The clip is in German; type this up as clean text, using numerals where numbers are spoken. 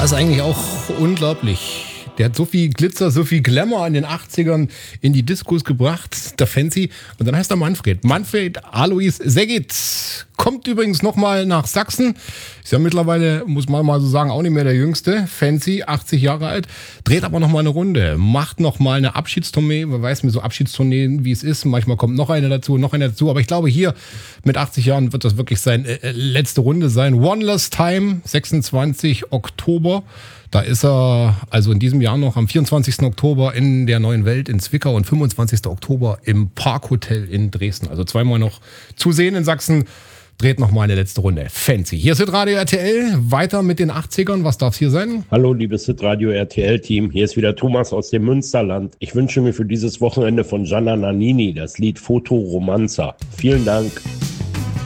Das ist eigentlich auch unglaublich. Der hat so viel Glitzer, so viel Glamour in den 80ern in die Diskos gebracht, der Fancy. Und dann heißt er Manfred. Manfred Alois Seggit kommt übrigens nochmal nach Sachsen. Ist ja mittlerweile, muss man mal so sagen, auch nicht mehr der Jüngste. Fancy, 80 Jahre alt. Dreht aber nochmal eine Runde. Macht nochmal eine Abschiedstournee. Man weiß mit so Abschiedstourneen, wie es ist. Manchmal kommt noch eine dazu, noch eine dazu. Aber ich glaube, hier mit 80 Jahren wird das wirklich seine letzte Runde sein. One Last Time, 26 Oktober. Da ist er also in diesem Jahr noch am 24. Oktober in der Neuen Welt in Zwickau und 25. Oktober im Parkhotel in Dresden. Also zweimal noch zu sehen in Sachsen. Dreht noch mal eine letzte Runde. Fancy. Hier ist Radio RTL. Weiter mit den 80ern. Was darf es hier sein? Hallo, liebes Radio RTL-Team. Hier ist wieder Thomas aus dem Münsterland. Ich wünsche mir für dieses Wochenende von Gianna Nannini das Lied Foto Romanza. Vielen Dank.